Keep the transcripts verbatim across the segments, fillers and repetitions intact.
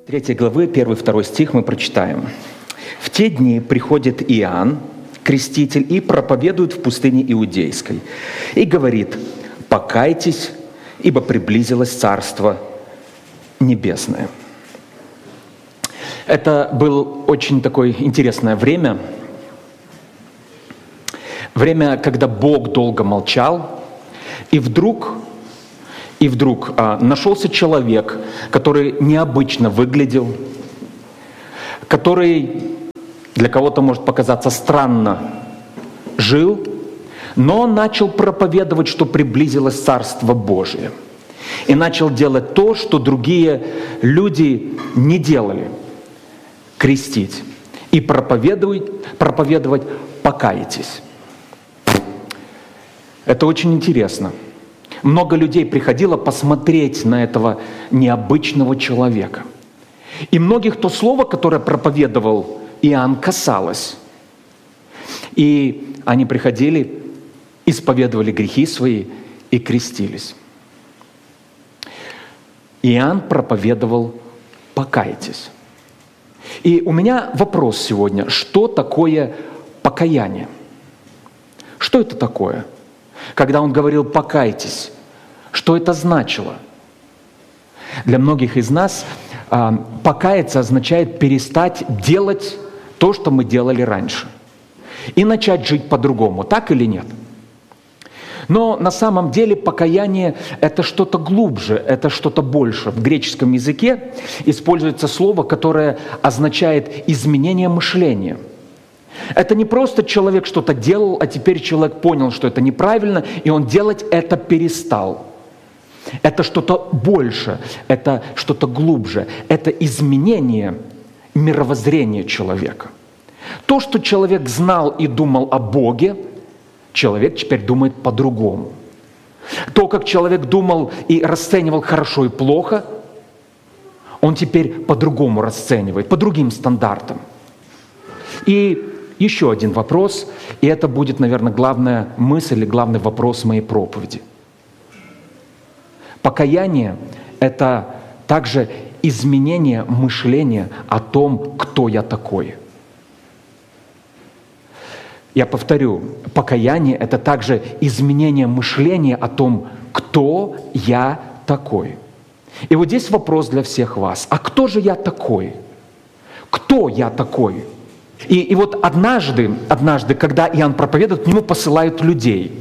третьей главы, первый-второй стих мы прочитаем. «В те дни приходит Иоанн, креститель, и проповедует в пустыне Иудейской, и говорит: покайтесь, ибо приблизилось Царство Небесное». Это было очень такое интересное время, время, когда Бог долго молчал, и вдруг, и вдруг а, нашелся человек, который необычно выглядел, который для кого-то может показаться странно жил, но он начал проповедовать, что приблизилось Царство Божие, и начал делать то, что другие люди не делали — крестить и проповедовать, проповедовать «покайтесь». Это очень интересно. Много людей приходило посмотреть на этого необычного человека. И многих то слово, которое проповедовал Иоанн, касалось. И они приходили, исповедовали грехи свои и крестились. Иоанн проповедовал «покайтесь». И у меня вопрос сегодня: что такое покаяние? Что это такое? Когда он говорил «покайтесь», что это значило? Для многих из нас а, покаяться означает перестать делать то, что мы делали раньше, и начать жить по-другому, так или нет? Но на самом деле покаяние — это что-то глубже, это что-то больше. В греческом языке используется слово, которое означает изменение мышления. Это не просто человек что-то делал, а теперь человек понял, что это неправильно, и он делать это перестал. Это что-то больше, это что-то глубже, это изменение мировоззрения человека. То, что человек знал и думал о Боге, человек теперь думает по-другому. То, как человек думал и расценивал хорошо и плохо, он теперь по-другому расценивает, по другим стандартам. И еще один вопрос, и это будет, наверное, главная мысль или главный вопрос моей проповеди. Покаяние — это также изменение мышления о том, кто я такой. Я повторю, покаяние — это также изменение мышления о том, кто я такой. И вот здесь вопрос для всех вас: а кто же я такой? Кто я такой? И, и вот однажды, однажды, когда Иоанн проповедует, к нему посылают людей.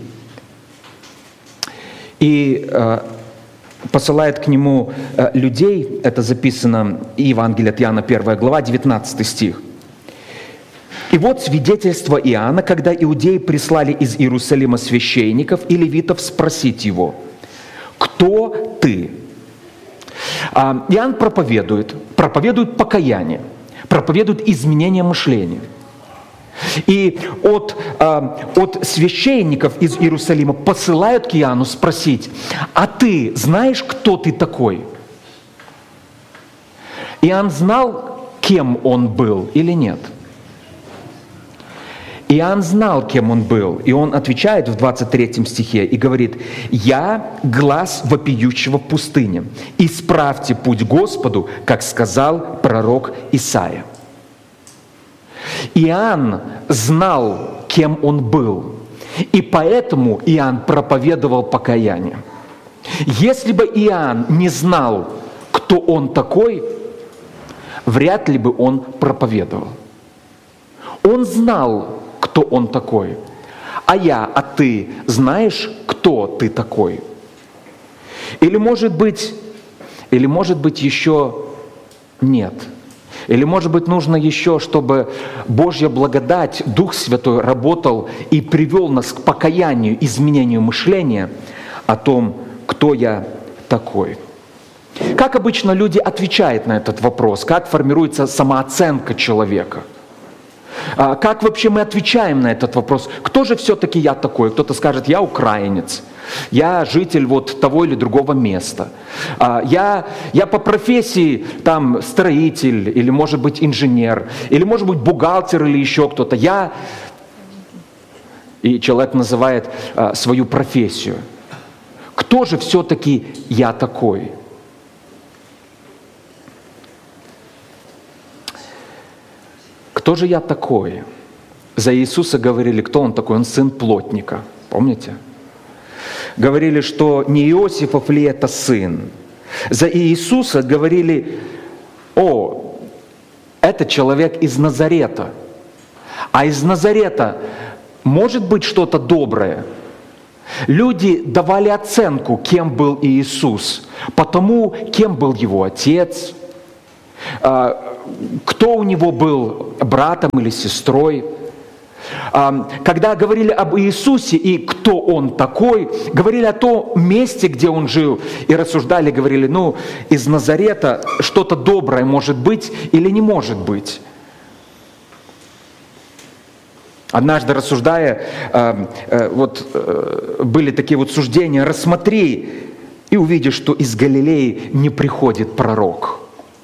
И э, посылает к нему э, людей, это записано в Евангелии от Иоанна, первая глава, девятнадцатый стих. «И вот свидетельство Иоанна, когда иудеи прислали из Иерусалима священников и левитов спросить его: кто ты?» Иоанн проповедует, проповедует покаяние, проповедует изменение мышления. И от, от священников из Иерусалима посылают к Иоанну спросить: а ты знаешь, кто ты такой? Иоанн знал, кем он был или нет? Иоанн знал, кем он был, и он отвечает в двадцать третьем стихе и говорит: «Я глас вопиющего в пустыне, исправьте путь Господу, как сказал пророк Исаия». Иоанн знал, кем он был, и поэтому Иоанн проповедовал покаяние. Если бы Иоанн не знал, кто он такой, вряд ли бы он проповедовал. Он знал, кто он такой. А я, а ты знаешь, кто ты такой? Или может быть, или может быть еще нет. Или может быть нужно еще, чтобы Божья благодать, Дух Святой работал и привел нас к покаянию, изменению мышления о том, кто я такой. Как обычно люди отвечают на этот вопрос? Как формируется самооценка человека? Как вообще мы отвечаем на этот вопрос? Кто же все-таки я такой? Кто-то скажет: я украинец, я житель вот того или другого места, я, я по профессии там строитель, или может быть инженер, или может быть бухгалтер, или еще кто-то. Я... И человек называет свою профессию. Кто же все-таки я такой? Кто же я такой? За Иисуса говорили, кто Он такой? Он сын плотника. Помните? Говорили, что не Иосифов ли это сын? За Иисуса говорили, о, это человек из Назарета. А из Назарета может быть что-то доброе? Люди давали оценку, кем был Иисус, потому, кем был его отец, кто у него был, братом или сестрой. Когда говорили об Иисусе и кто Он такой, говорили о том месте, где Он жил, и рассуждали, говорили, ну, из Назарета что-то доброе может быть или не может быть. Однажды, рассуждая, вот были такие вот суждения: рассмотри и увидишь, что из Галилеи не приходит пророк.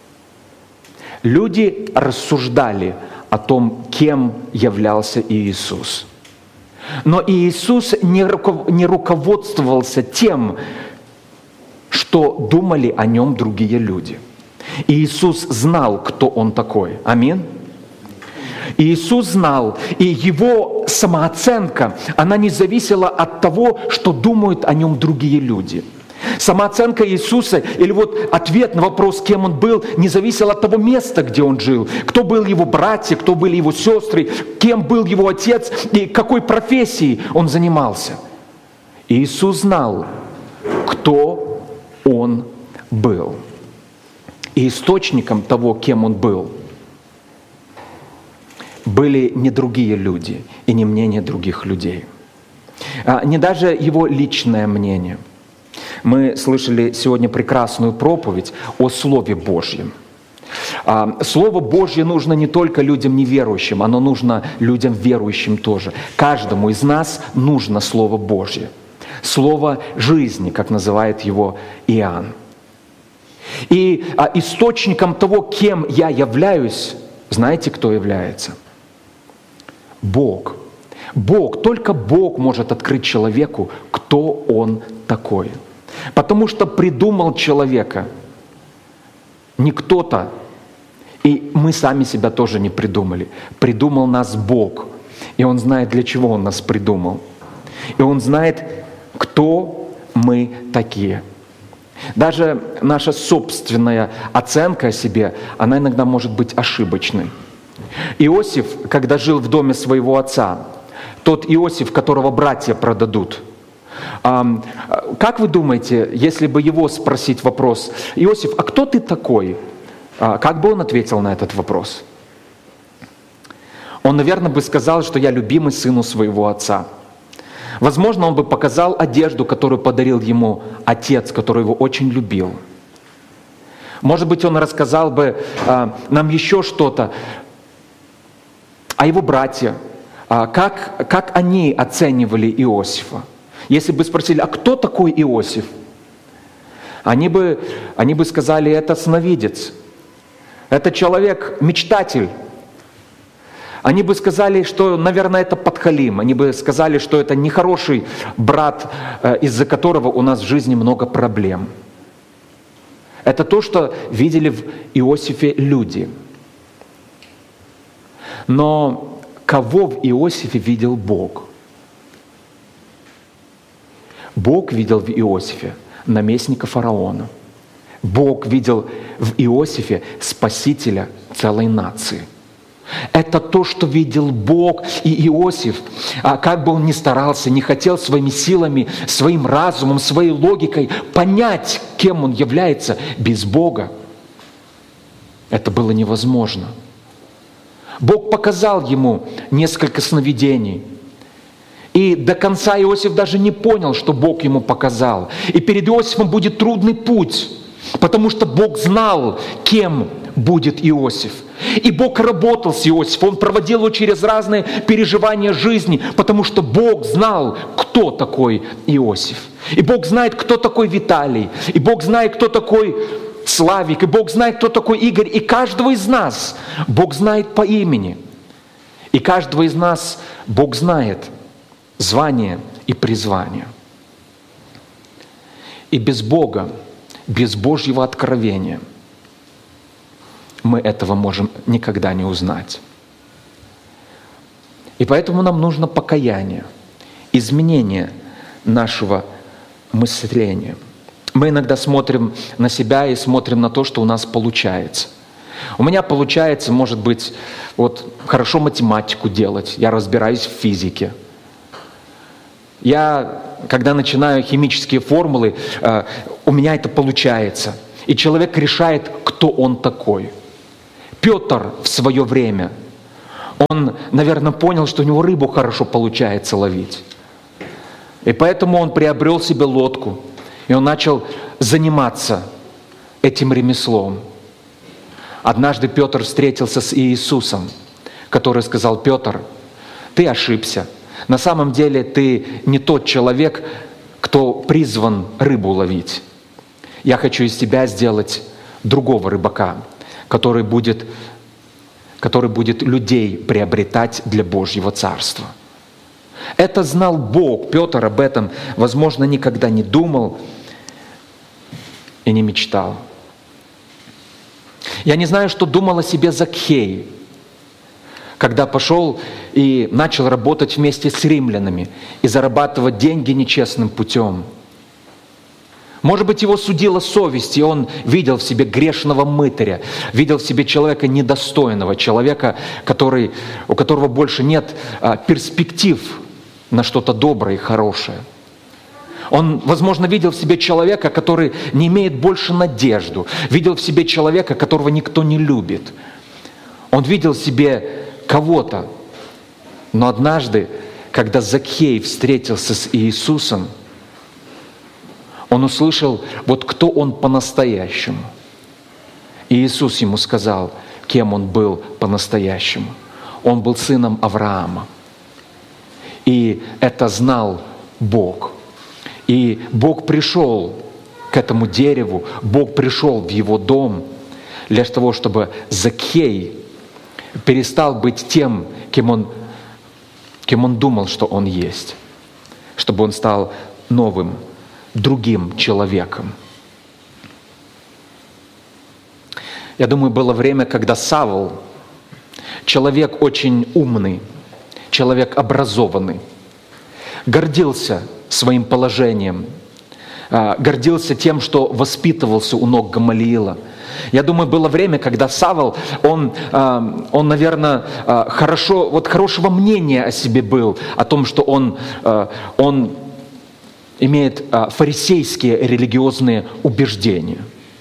Люди рассуждали о том, кем являлся Иисус. Но Иисус не руководствовался тем, что думали о Нем другие люди. Иисус знал, кто Он такой. Аминь. Иисус знал, и Его самооценка, она не зависела от того, что думают о Нем другие люди. Самооценка Иисуса, или вот ответ на вопрос, кем Он был, не зависел от того места, где Он жил, кто был Его братья, кто были Его сестры, кем был Его отец и какой профессией Он занимался. Иисус знал, кто Он был. И источником того, кем Он был, были не другие люди и не мнение других людей, не даже Его личное мнение. Мы слышали сегодня прекрасную проповедь о Слове Божьем. Слово Божье нужно не только людям неверующим, оно нужно людям верующим тоже. Каждому из нас нужно Слово Божье. Слово жизни, как называет его Иоанн. И источником того, кем я являюсь, знаете, кто является? Бог. Бог, только Бог может открыть человеку, кто Он такой. Потому что придумал человека не кто-то, и мы сами себя тоже не придумали. Придумал нас Бог, и Он знает, для чего Он нас придумал. И Он знает, кто мы такие. Даже наша собственная оценка о себе, она иногда может быть ошибочной. Иосиф, когда жил в доме своего отца, тот Иосиф, которого братья продадут, как вы думаете, если бы его спросить вопрос: Иосиф, а кто ты такой? Как бы он ответил на этот вопрос? Он, наверное, бы сказал, что я любимый сын у своего отца. Возможно, он бы показал одежду, которую подарил ему отец, который его очень любил. Может быть, он рассказал бы нам еще что-то о его братьях, как, как они оценивали Иосифа. Если бы спросили, а кто такой Иосиф? Они бы, они бы сказали, это сновидец, это человек-мечтатель. Они бы сказали, что, наверное, это подхалим. Они бы сказали, что это нехороший брат, из-за которого у нас в жизни много проблем. Это то, что видели в Иосифе люди. Но кого в Иосифе видел Бог? Бог видел в Иосифе наместника фараона. Бог видел в Иосифе спасителя целой нации. Это то, что видел Бог и Иосиф. А как бы он ни старался, не хотел своими силами, своим разумом, своей логикой понять, кем он является без Бога, это было невозможно. Бог показал ему несколько сновидений. И до конца Иосиф даже не понял, что Бог ему показал. И перед Иосифом будет трудный путь, потому что Бог знал, кем будет Иосиф. И Бог работал с Иосифом, Он проводил его через разные переживания жизни, потому что Бог знал, кто такой Иосиф. И Бог знает, кто такой Виталий. И Бог знает, кто такой Славик. И Бог знает, кто такой Игорь. И каждого из нас Бог знает по имени. И каждого из нас Бог знает звание и призвание. И без Бога, без Божьего откровения мы этого можем никогда не узнать. И поэтому нам нужно покаяние, изменение нашего мышления. Мы иногда смотрим на себя и смотрим на то, что у нас получается. У меня получается, может быть, вот хорошо математику делать, я разбираюсь в физике. Я, когда начинаю химические формулы, э, у меня это получается. И человек решает, кто он такой. Петр в свое время, он, наверное, понял, что у него рыбу хорошо получается ловить. И поэтому он приобрел себе лодку, и он начал заниматься этим ремеслом. Однажды Петр встретился с Иисусом, который сказал: «Петр, ты ошибся. На самом деле ты не тот человек, кто призван рыбу ловить. Я хочу из тебя сделать другого рыбака, который будет, который будет людей приобретать для Божьего Царства». Это знал Бог. Петр об этом, возможно, никогда не думал и не мечтал. Я не знаю, что думал о себе Закхей, когда пошел и начал работать вместе с римлянами и зарабатывать деньги нечестным путем. Может быть, его судила совесть, и он видел в себе грешного мытаря, видел в себе человека недостойного, человека, который, у которого больше нет а, перспектив на что-то доброе и хорошее. Он, возможно, видел в себе человека, который не имеет больше надежду, видел в себе человека, которого никто не любит. Он видел в себе кого-то. Но однажды, когда Закхей встретился с Иисусом, он услышал, вот кто он по-настоящему. И Иисус ему сказал, кем он был по-настоящему. Он был сыном Авраама. И это знал Бог. И Бог пришел к этому дереву, Бог пришел в его дом для того, чтобы Закхей перестал быть тем, кем он, кем он думал, что он есть, чтобы он стал новым, другим человеком. Я думаю, было время, когда Савл, человек очень умный, человек образованный, гордился своим положением, гордился тем, что воспитывался у ног Гамалиила. Я думаю, было время, когда Савл, он, он, наверное, хорошо, вот хорошего мнения о себе был, о том, что он, он имеет фарисейские религиозные убеждения.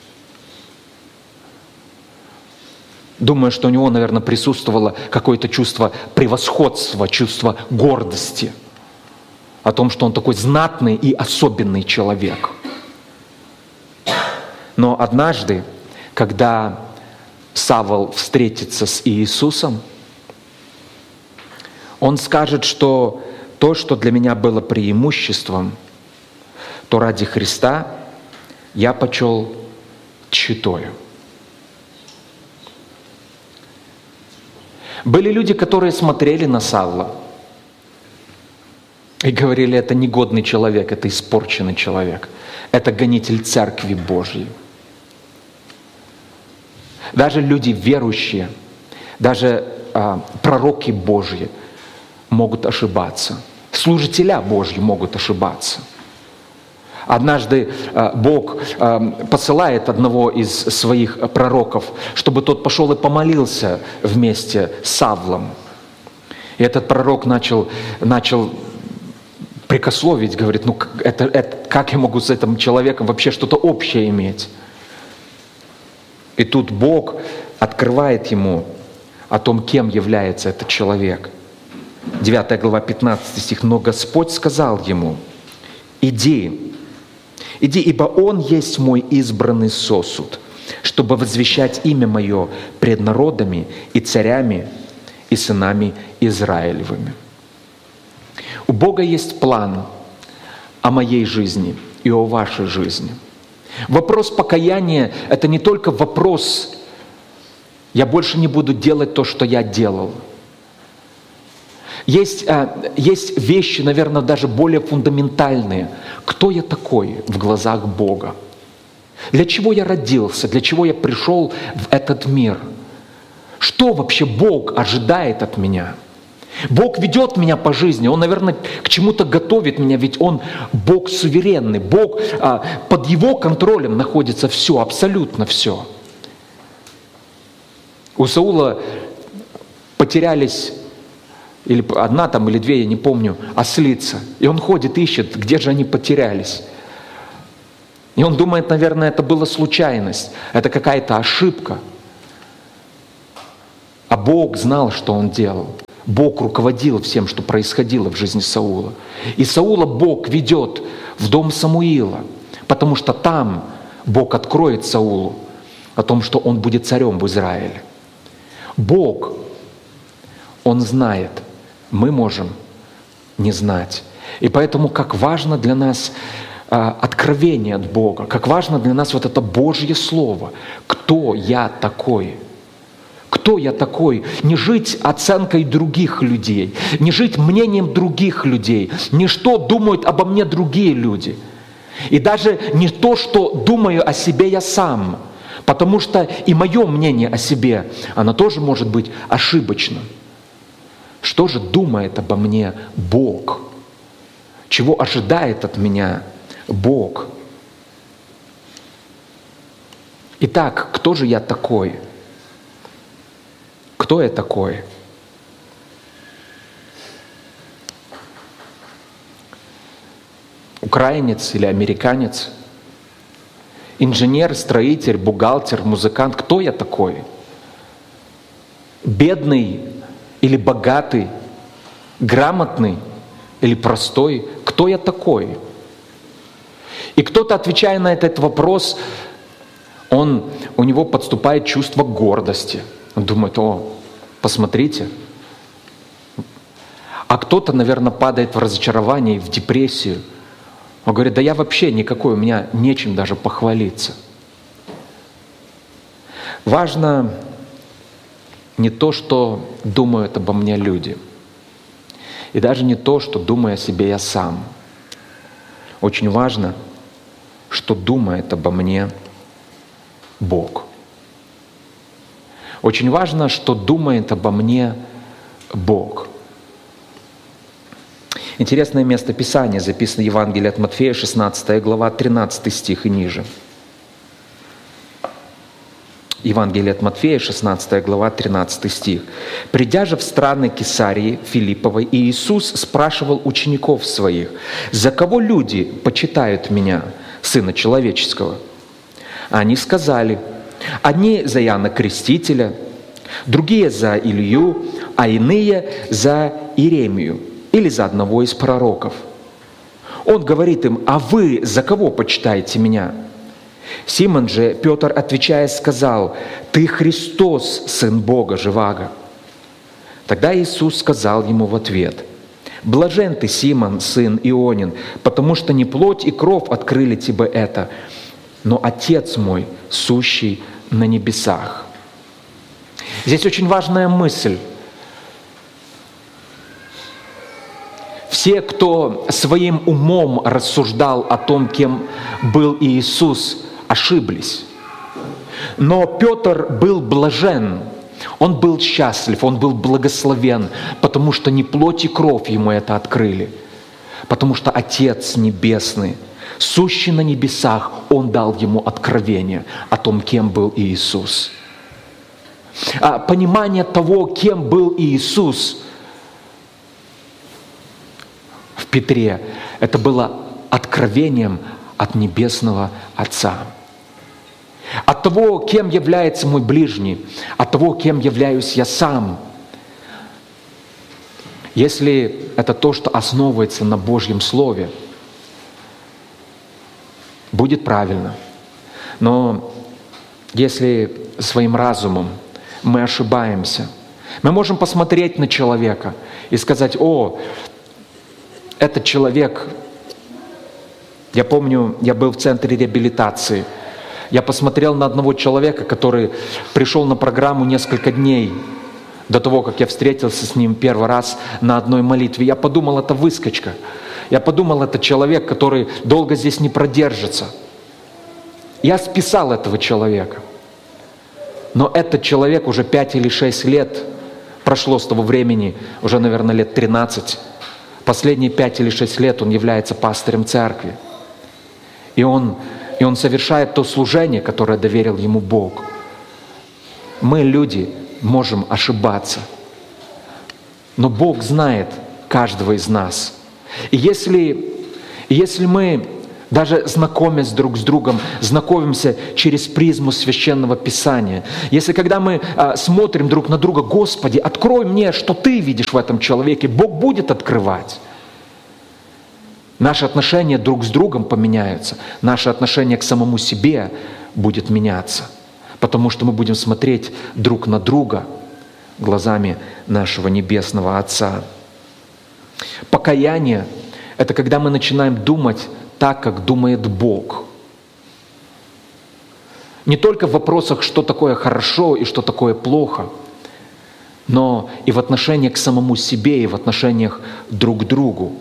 Думаю, что у него, наверное, присутствовало какое-то чувство превосходства, чувство гордости о том, что он такой знатный и особенный человек. Но однажды, когда Савл встретится с Иисусом, он скажет, что то, что для меня было преимуществом, то ради Христа я почел тщетою. Были люди, которые смотрели на Савла и говорили, это негодный человек, это испорченный человек, это гонитель Церкви Божьей. Даже люди верующие, даже а, пророки Божьи могут ошибаться. Служителя Божьи могут ошибаться. Однажды а, Бог а, посылает одного из своих пророков, чтобы тот пошел и помолился вместе с Савлом. И этот пророк начал, начал прикословить, говорит, ну это, это, как я могу с этим человеком вообще что-то общее иметь? И тут Бог открывает ему о том, кем является этот человек. девятая глава, пятнадцатый стих. «Но Господь сказал ему, иди, иди, ибо Он есть мой избранный сосуд, чтобы возвещать имя Мое пред народами и царями и сынами Израилевыми». У Бога есть план о моей жизни и о вашей жизни. Вопрос покаяния – это не только вопрос «я больше не буду делать то, что я делал». Есть, есть вещи, наверное, даже более фундаментальные. Кто я такой в глазах Бога? Для чего я родился? Для чего я пришел в этот мир? Что вообще Бог ожидает от меня? Бог ведет меня по жизни, Он, наверное, к чему-то готовит меня, ведь Он Бог суверенный, Бог, а, под Его контролем находится все, абсолютно все. У Саула потерялись, или одна там, или две, я не помню, ослица. И он ходит, ищет, где же они потерялись. И он думает, наверное, это была случайность, это какая-то ошибка. А Бог знал, что он делал. Бог руководил всем, что происходило в жизни Саула. И Саула Бог ведет в дом Самуила, потому что там Бог откроет Саулу о том, что он будет царем в Израиле. Бог, Он знает, мы можем не знать. И поэтому как важно для нас а, откровение от Бога, как важно для нас вот это Божье Слово. Кто я такой? Кто я такой? Не жить оценкой других людей, не жить мнением других людей, не что думают обо мне другие люди. И даже не то, что думаю о себе я сам, потому что и мое мнение о себе, оно тоже может быть ошибочным. Что же думает обо мне Бог? Чего ожидает от меня Бог? Итак, кто же я такой? Кто я такой? Украинец или американец? Инженер, строитель, бухгалтер, музыкант? Кто я такой? Бедный или богатый? Грамотный или простой? Кто я такой? И кто-то, отвечая на этот вопрос, он, у него подступает чувство гордости. Он думает: о, посмотрите. А кто-то, наверное, падает в разочарование, в депрессию. Он говорит: да я вообще никакой, у меня нечем даже похвалиться. Важно не то, что думают обо мне люди, и даже не то, что думаю о себе я сам. Очень важно, что думает обо мне Бог. Очень важно, что думает обо мне Бог. Интересное место Писания записано в Евангелии от Матфея, шестнадцатая глава, тринадцатый стих и ниже. Евангелие от Матфея, шестнадцатая глава, тринадцатый стих. «Придя же в страны Кесарии Филипповой, Иисус спрашивал учеников своих: за кого люди почитают меня, Сына Человеческого? Они сказали: одни за Иоанна Крестителя, другие за Илью, а иные за Иеремию или за одного из пророков. Он говорит им: а вы за кого почитаете меня? Симон же, Петр, отвечая, сказал: ты Христос, Сын Бога Живаго. Тогда Иисус сказал ему в ответ: блажен ты, Симон, сын Ионин, потому что не плоть и кровь открыли тебе это, но Отец мой, сущий на небесах». Здесь очень важная мысль. Все, кто своим умом рассуждал о том, кем был Иисус, ошиблись. Но Петр был блажен, он был счастлив, он был благословен, потому что не плоть и кровь ему это открыли, потому что Отец Небесный, сущий на небесах, Он дал ему откровение о том, кем был Иисус. А понимание того, кем был Иисус в Петре, это было откровением от Небесного Отца. От того, кем является мой ближний, от того, кем являюсь я сам. Если это то, что основывается на Божьем Слове, будет правильно. Но если своим разумом мы ошибаемся, мы можем посмотреть на человека и сказать: о, этот человек, я помню, я был в центре реабилитации, я посмотрел на одного человека, который пришел на программу несколько дней до того, как я встретился с ним первый раз на одной молитве. Я подумал, это выскочка. Я подумал, это человек, который долго здесь не продержится. Я списал этого человека. Но этот человек уже пять или шесть лет прошло с того времени, уже, наверное, лет тринадцать. Последние пять или шесть лет он является пастырем церкви. И он, и он совершает то служение, которое доверил ему Бог. Мы, люди, можем ошибаться. Но Бог знает каждого из нас. И если, если мы, даже знакомясь друг с другом, знакомимся через призму Священного Писания, если когда мы а, смотрим друг на друга: «Господи, открой мне, что Ты видишь в этом человеке», Бог будет открывать. Наши отношения друг с другом поменяются, наше отношение к самому себе будет меняться, потому что мы будем смотреть друг на друга глазами нашего Небесного Отца. Покаяние — это когда мы начинаем думать так, как думает Бог. Не только в вопросах, что такое хорошо и что такое плохо, но и в отношении к самому себе, и в отношениях друг к другу.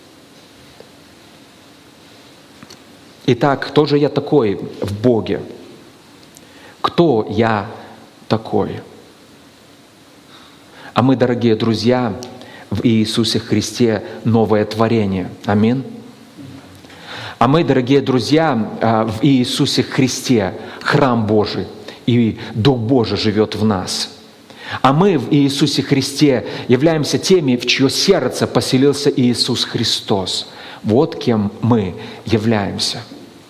Итак, кто же я такой в Боге? Кто я такой? А мы, дорогие друзья, в Иисусе Христе новое творение. Аминь. А мы, дорогие друзья, в Иисусе Христе храм Божий, и Дух Божий живет в нас. А мы в Иисусе Христе являемся теми, в чье сердце поселился Иисус Христос. Вот кем мы являемся.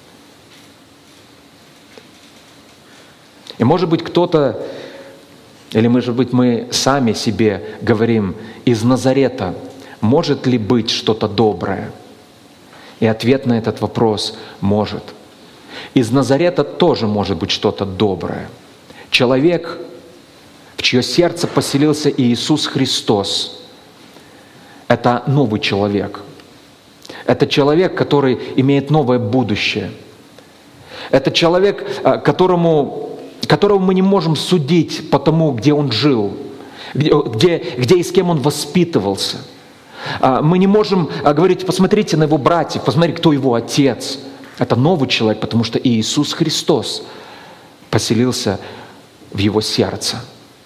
И может быть кто-то, или может быть мы сами себе говорим: из Назарета может ли быть что-то доброе? И ответ на этот вопрос — может. Из Назарета тоже может быть что-то доброе. Человек, в чье сердце поселился Иисус Христос, это новый человек. Это человек, который имеет новое будущее. Это человек, которому, которого мы не можем судить по тому, где он жил, где, где, где и с кем он воспитывался. Мы не можем говорить: посмотрите на его братьев, посмотрите, кто его отец. Это новый человек, потому что Иисус Христос поселился в его сердце.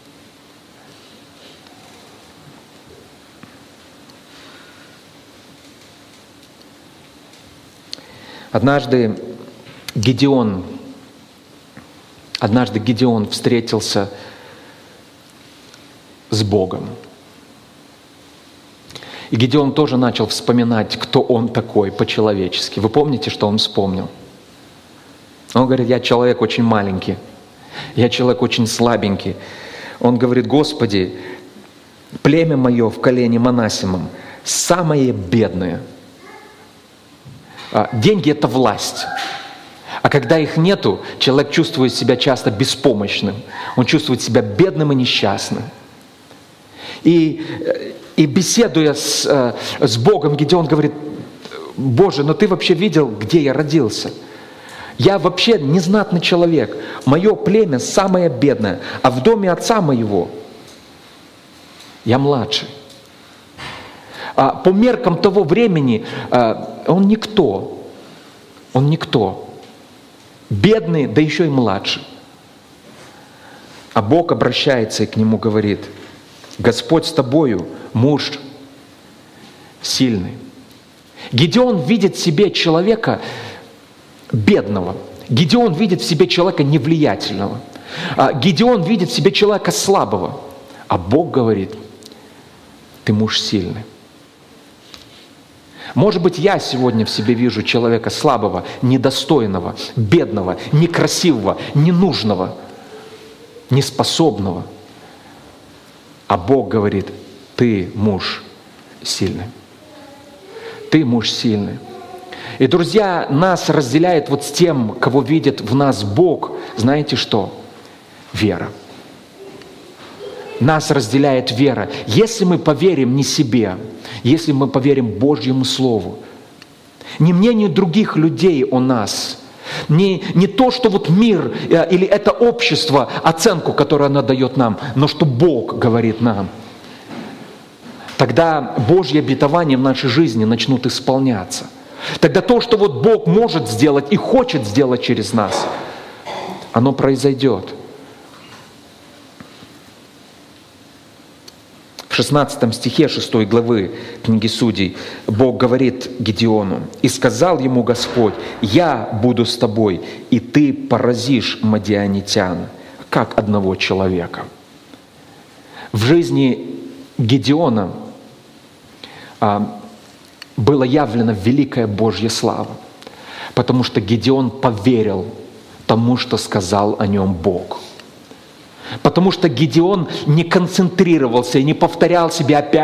Однажды Гедеон, однажды Гедеон встретился с Богом. И Гедеон тоже начал вспоминать, кто он такой по-человечески. Вы помните, что он вспомнил? Он говорит: я человек очень маленький, я человек очень слабенький. Он говорит: Господи, племя мое в колене Манассином самое бедное. Деньги — это власть. А когда их нету, человек чувствует себя часто беспомощным. Он чувствует себя бедным и несчастным. И, и беседуя с, с Богом, Гедеон говорит: Боже, но Ты вообще видел, где я родился? Я вообще незнатный человек. Мое племя самое бедное, а в доме отца моего я младший. А по меркам того времени он никто. Он никто. Бедный, да еще и младший. А Бог обращается и к нему говорит: Господь с тобою, муж сильный. Гедеон видит в себе человека бедного. Гедеон видит в себе человека невлиятельного. Гедеон видит в себе человека слабого. А Бог говорит: ты муж сильный. Может быть, я сегодня в себе вижу человека слабого, недостойного, бедного, некрасивого, ненужного, неспособного. А Бог говорит: ты муж сильный. Ты муж сильный. И, друзья, нас разделяет вот с тем, кого видит в нас Бог, знаете что? Вера. Нас разделяет вера. Если мы поверим не себе, если мы поверим Божьему Слову, не мнению других людей о нас, не, не то, что вот мир или это общество, оценку, которую оно дает нам, но что Бог говорит нам, тогда Божьи обетования в нашей жизни начнут исполняться. Тогда то, что вот Бог может сделать и хочет сделать через нас, оно произойдет. В шестнадцатом стихе шестой главы книги Судей Бог говорит Гедеону: «И сказал ему Господь: я буду с тобой, и ты поразишь мадианитян, как одного человека». В жизни Гедеона а, была явлена великая Божья слава, потому что Гедеон поверил тому, что сказал о нем Бог. Потому что Гедеон не концентрировался и не повторял себе опять